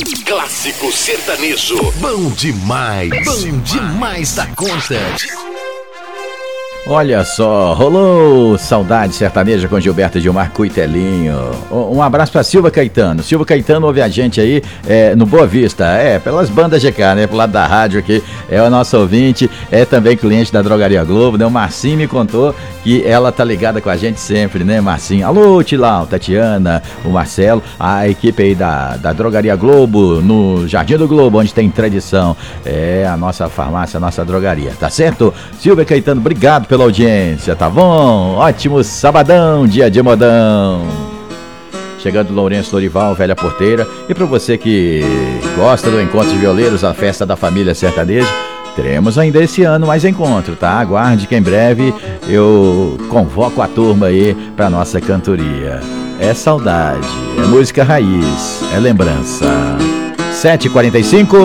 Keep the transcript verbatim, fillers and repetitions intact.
Clássico sertanejo. Bom demais. Bom demais da conta. Olha só, rolou Saudade Sertaneja com Gilberto Gilmar Cuitelinho. Um abraço pra Silva Caetano. Silva Caetano ouve a gente aí é, no Boa Vista, é, pelas bandas G K, né, pro lado da rádio aqui, é o nosso ouvinte, é também cliente da Drogaria Globo, né, o Marcinho me contou que ela tá ligada com a gente sempre, né, Marcinho? Alô, Tilau, Tatiana, o Marcelo, a equipe aí da, da Drogaria Globo, no Jardim do Globo, onde tem tradição, é a nossa farmácia, a nossa drogaria, tá certo? Silva Caetano, obrigado pela audiência, tá bom? Ótimo sabadão, dia de modão. Chegando Lourenço Lorival, Velha Porteira. E para você que gosta do Encontro de Violeiros, a festa da família sertaneja, teremos ainda esse ano mais encontro, tá? Aguarde que em breve eu convoco a turma aí pra nossa cantoria. É saudade, é música raiz, é lembrança. sete e quarenta e cinco